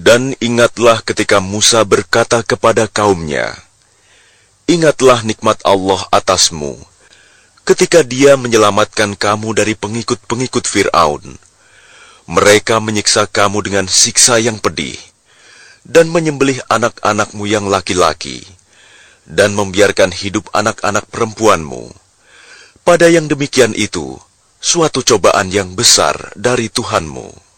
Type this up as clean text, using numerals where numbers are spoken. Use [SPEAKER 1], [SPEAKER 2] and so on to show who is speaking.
[SPEAKER 1] Dan ingatlah ketika Musa berkata kepada kaumnya, "Ingatlah nikmat Allah atasmu, ketika Dia menyelamatkan kamu dari pengikut-pengikut Fir'aun. Mereka menyiksa kamu dengan siksa yang pedih, dan menyembelih anak-anakmu yang laki-laki, dan membiarkan hidup anak-anak perempuanmu. Pada yang demikian itu, suatu cobaan yang besar dari Tuhanmu."